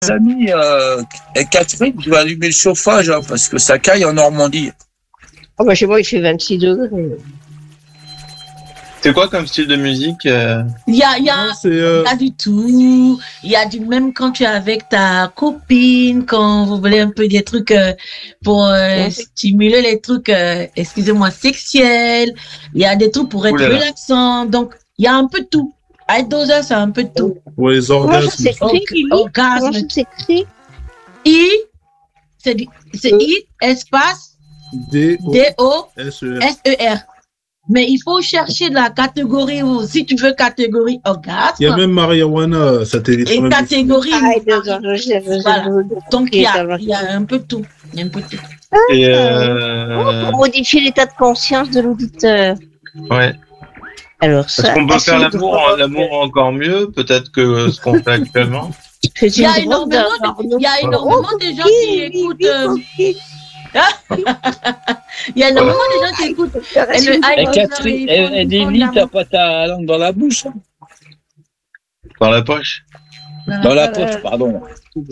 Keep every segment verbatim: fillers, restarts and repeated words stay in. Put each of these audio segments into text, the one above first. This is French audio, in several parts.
amis, euh, et Catherine, je vais allumer le chauffage hein, parce que ça caille en Normandie. Oh bah chez moi il fait vingt-six degrés. C'est quoi comme style de musique euh... Il y a, il y a, euh... il y a du tout. Il y a du même quand tu es avec ta copine, quand vous voulez un peu des trucs euh, pour euh, stimuler les trucs, euh, excusez-moi, sexuels. Il y a des trucs pour être Oulala. relaxant. Donc, il y a un peu de tout. À Dosa, c'est un peu de tout. Ouais, les orgasmes. Orgasme. s'écrit I, c'est du- c'est I, espace, D O S E R. S E R. Mais il faut chercher la catégorie où, si tu veux catégorie orgasme. Il y a même marijuana satellite. Et catégorie. Ah, voilà. Donc, il y, a, il y a un peu de tout. Il y a un peu de tout. Et euh... Pour modifier l'état de conscience de l'auditeur. Ouais. Alors Est-ce ça. qu'on peut faire essayer de l'amour, voir- l'amour encore mieux, peut-être que ce qu'on fait actuellement? C'est Il y a une drôle énormément, de- de, il y a énormément de gens qui écoutent. euh, Il y a énormément de gens qui écoutent. Et le Et iPod, Catherine, ils et, font- et ils font de Nelly, l'amour. t'as pas ta langue dans la bouche hein? Dans la poche? Dans la poche, pardon.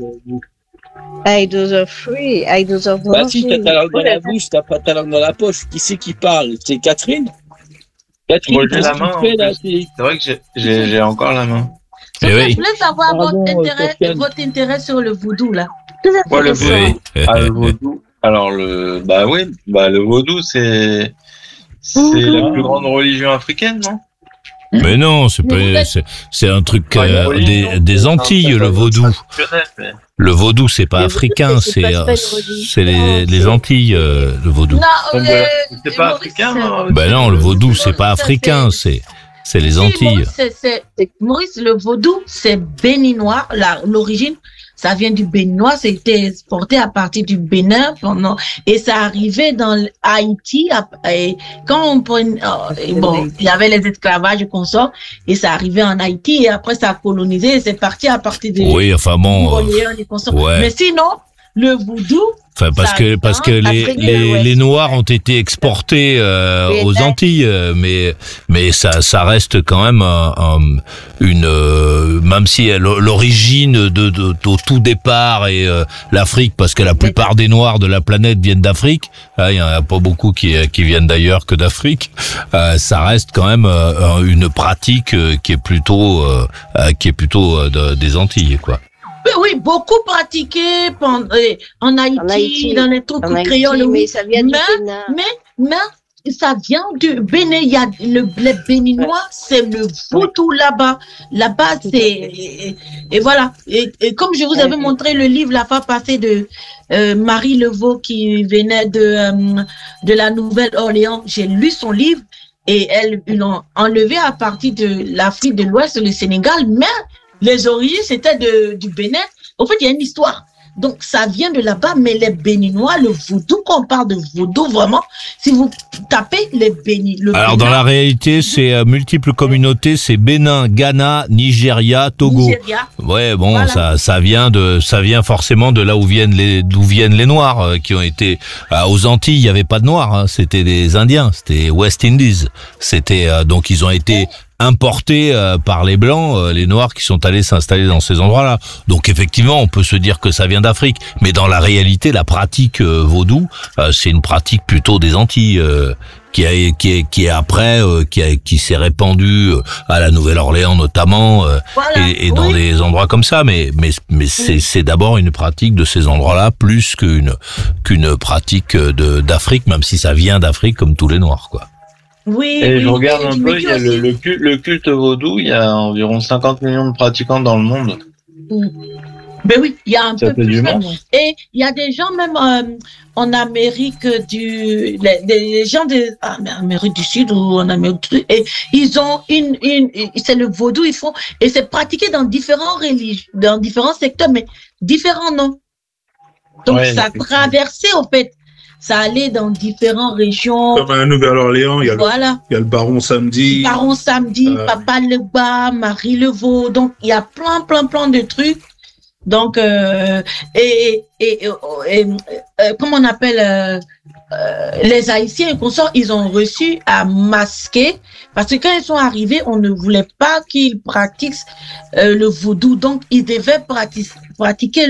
Idols are free, idols are Bah si, t'as ta langue dans la free. bouche, t'as pas ta langue dans la poche. Qui c'est qui parle? C'est Catherine? Catherine, Moi, j'ai qu'est-ce la que main, tu fais là? en C'est- C'est vrai que j'ai, j'ai, j'ai encore la main. Donc, Eh je oui. voulais savoir Pardon, votre euh, intérêt, Sofiane. votre intérêt sur le voodoo, là. Ouais, le Oui. Ah, le vaudou. Alors, le, bah oui, bah, le vaudou, c'est, c'est la plus grande religion africaine, non? Mais non, c'est Mais vous pas, êtes- c'est, c'est un truc Enfin, une euh, religion, des, des c'est- Antilles, c'est le pas vaudou. traditionnel, mais- Le vaudou, c'est pas Le africain, vaudou, c'est c'est, pas- c'est euh, pas une religion, c'est les, les c'est- Antilles, euh, le vaudou. Non, Donc, euh, voilà. C'est pas Maurice, africain, c'est- hein, Ben non, le vaudou, c'est Maurice, pas ça, africain, c'est, c'est les Si, Antilles. Maurice, c'est- c'est- Maurice, le vaudou, c'est béninois. La- L'origine, ça vient du béninois. C'était exporté à partir du Bénin pendant, et ça arrivait dans Haïti. Et quand on prenait, euh, et bon, il y avait les esclavages et consorts, et ça arrivait en Haïti, et après ça a colonisé, et c'est parti à partir de Oui, enfin bon, euh, Orléans et consorts. ouais. Mais sinon, le voodoo, enfin parce ça que vient parce que les d'Afrique de les, l'Ouest. les Noirs ont été exportés euh, Les aux Nègres. Antilles, euh, mais mais ça ça reste quand même un- un- une euh, même si elle- l'origine de, de, de- au tout départ est euh, l'Afrique, parce que la plupart des Noirs de la planète viennent d'Afrique. Ah, il y en a pas beaucoup qui qui viennent d'ailleurs que d'Afrique. Euh, ça reste quand même euh, une pratique euh, qui est plutôt euh, euh, qui est plutôt euh, de- des Antilles, quoi. oui, oui, beaucoup pratiqué pendant, euh, en Haïti, En Haïti, dans les trucs En Haïti, créoles. mais oui. ça vient du Mais- Bénin. Mais, mais, ça vient du Bénin. Il y a le, les Béninois, c'est le vaudou là-bas. Là-bas, c'est, et, et voilà. Et, et comme je vous avais montré le livre la fois passée de euh, Marie Levaux qui venait de, euh, de la Nouvelle-Orléans, j'ai lu son livre et elle, ils l'ont enlevé à partir de l'Afrique de l'Ouest, le Sénégal, mais les origines, c'était de, du Bénin. En fait, il y a une histoire. Donc, ça vient de là-bas, mais les Béninois, le vaudou, quand on parle de vaudou, vraiment, si vous tapez les Béni, le Alors Bénin, dans la réalité, c'est euh, multiples communautés, c'est Bénin, Ghana, Nigeria, Togo. Nigeria, Ouais, bon, Voilà. ça ça vient de ça vient forcément de là où viennent les d'où viennent les Noirs euh, qui ont été euh, aux Antilles, il y avait pas de Noirs, hein, c'était des Indiens, c'était West Indies. C'était euh, donc ils ont été importés euh, par les blancs, euh, les noirs qui sont allés s'installer dans ces endroits-là. Donc effectivement, on peut se dire que ça vient d'Afrique, mais dans la réalité, la pratique euh, vaudou, euh, c'est une pratique plutôt des Antilles. Euh, qui a qui est qui est après euh, qui a qui s'est répandue euh, à la Nouvelle-Orléans notamment euh, voilà. et, et dans Oui. des endroits comme ça, mais mais mais c'est c'est d'abord une pratique de ces endroits-là plus qu'une qu'une pratique de d'Afrique, même si ça vient d'Afrique comme tous les Noirs, quoi. Oui, Et oui, je regarde et un je peu, me il dis y a le, aussi- le, culte, le culte vaudou, il y a environ cinquante millions de pratiquants dans le monde. Ben oui, il y a un Ça peu fait plus. du même. monde. Et il y a des gens même euh, en Amérique du, les, les gens de ah, mais Amérique du Sud ou en Amérique du et ils ont une, une, c'est le vaudou, ils font et c'est pratiqué dans différents religions, dans différents secteurs, mais différents noms. Donc Ouais, ça effectivement. traversait en fait, ça allait dans différentes régions. Comme à la Nouvelle-Orléans, il y a le, Voilà. il y a le Baron Samedi. Baron Samedi, Euh, Papa Legba, Marie Levaux. Donc, il y a plein, plein, plein de trucs. Donc, euh, et, et, et, et, euh, comment on appelle euh, euh, les Haïtiens et consorts, ils ont reçu à masquer parce que quand ils sont arrivés, on ne voulait pas qu'ils pratiquent euh, le vaudou. Donc, ils devaient pratiquer, pratiquer